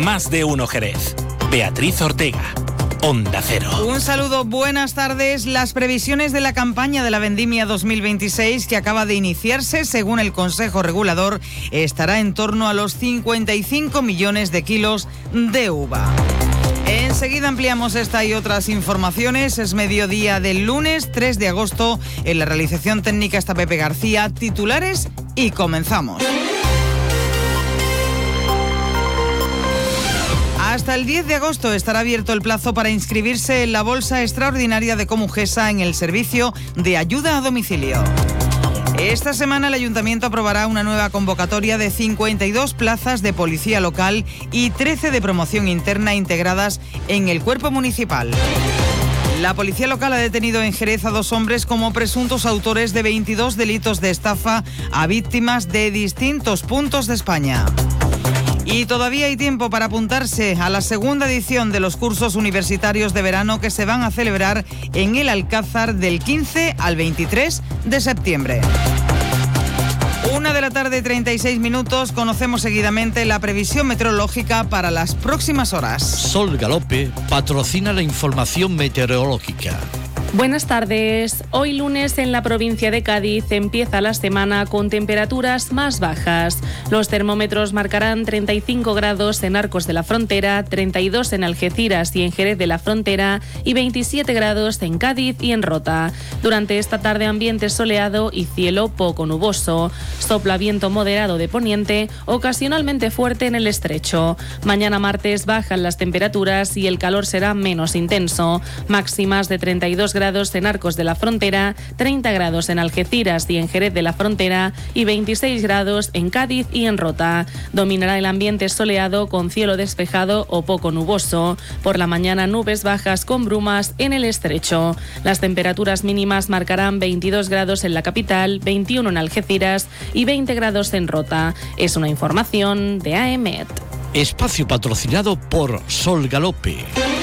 Más de Uno Jerez. Beatriz Ortega. Onda Cero. Un saludo, buenas tardes. Las previsiones de la campaña de la Vendimia 2026, que acaba de iniciarse, según el Consejo Regulador, estará en torno a los 55 millones de kilos de uva. Enseguida ampliamos esta y otras informaciones. Es mediodía del lunes 3 de agosto. En la realización técnica está Pepe García. Titulares y comenzamos. Hasta el 10 de agosto estará abierto el plazo para inscribirse en la Bolsa Extraordinaria de Comujesa en el servicio de ayuda a domicilio. Esta semana el Ayuntamiento aprobará una nueva convocatoria de 52 plazas de policía local y 13 de promoción interna integradas en el cuerpo municipal. La policía local ha detenido en Jerez a 2 hombres como presuntos autores de 22 delitos de estafa a víctimas de distintos puntos de España. Y todavía hay tiempo para apuntarse a la segunda edición de los cursos universitarios de verano que se van a celebrar en el Alcázar del 15 al 23 de septiembre. 1:36 p.m, conocemos seguidamente la previsión meteorológica para las próximas horas. Sol Galope patrocina la información meteorológica. Buenas tardes. Hoy lunes en la provincia de Cádiz empieza la semana con temperaturas más bajas. Los termómetros marcarán 35 grados en Arcos de la Frontera, 32 en Algeciras y en Jerez de la Frontera y 27 grados en Cádiz y en Rota. Durante esta tarde ambiente soleado y cielo poco nuboso. Sopla viento moderado de poniente, ocasionalmente fuerte en el estrecho. Mañana martes bajan las temperaturas y el calor será menos intenso. Máximas de 32 grados en Arcos de la Frontera, 30 grados en Algeciras y en Jerez de la Frontera y 26 grados en Cádiz y en Rota. Dominará el ambiente soleado con cielo despejado o poco nuboso. Por la mañana nubes bajas con brumas en el estrecho. Las temperaturas mínimas marcarán 22 grados en la capital, 21 en Algeciras y 20 grados en Rota. Es una información de AEMET. Espacio patrocinado por Sol Galope.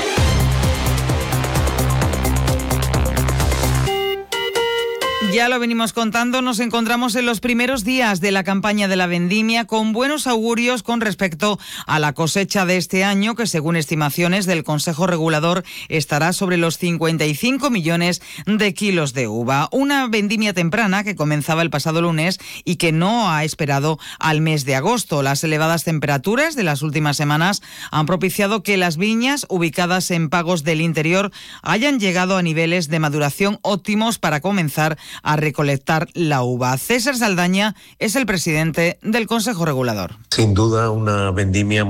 Ya lo venimos contando, nos encontramos en los primeros días de la campaña de la vendimia con buenos augurios con respecto a la cosecha de este año, que según estimaciones del Consejo Regulador estará sobre los 55 millones de kilos de uva. Una vendimia temprana que comenzaba el pasado lunes y que no ha esperado al mes de agosto. Las elevadas temperaturas de las últimas semanas han propiciado que las viñas ubicadas en pagos del interior hayan llegado a niveles de maduración óptimos para comenzar a recolectar la uva. César Saldaña es el presidente del Consejo Regulador. Sin duda una vendimia